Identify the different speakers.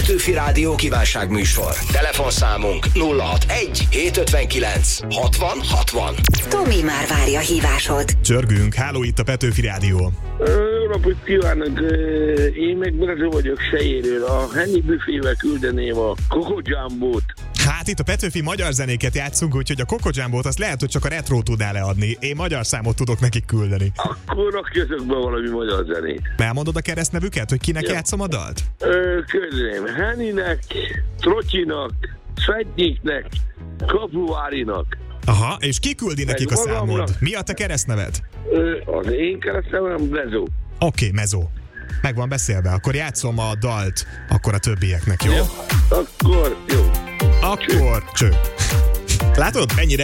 Speaker 1: Petőfi Rádió kívánságműsor. Telefonszámunk 061 759 60 60.
Speaker 2: Tomi már várja hívásod.
Speaker 3: Csörgünk, háló, itt a Petőfi Rádió.
Speaker 4: Jó napot kívánok, én meg Brezó vagyok Sejéről. A Henny büfével küldeném a Coco Jumbo-t.
Speaker 3: Hát itt a Petőfi magyar zenéket játszunk, úgyhogy a Coco Jumbo-t azt lehet, hogy csak a retro tudnál leadni. Én magyar számot tudok nekik küldeni.
Speaker 4: Akkor rakjatok be valami magyar zenét.
Speaker 3: Elmondod a keresztnevüket, hogy kinek játszom a dalt?
Speaker 4: Küldeném Hennynek, Trocsinak, Svetnyiknek, Kapuvárinak.
Speaker 3: Aha, és ki küldi nekik a
Speaker 4: magamnak.
Speaker 3: számod? Mi a te keresztneved?
Speaker 4: Az én keresztnevem Brezó.
Speaker 3: Oké, Mezó. Meg van beszélve, akkor játszom a dalt, akkor a többieknek, jó?
Speaker 4: Akkor jó.
Speaker 3: Akkor cső. Látod, mennyire